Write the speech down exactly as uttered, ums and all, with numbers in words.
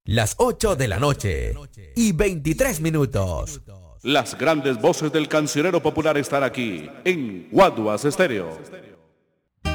Las ocho de la noche y veintitrés minutos. Las grandes voces del cancionero popular están aquí en Guaduas Estéreo.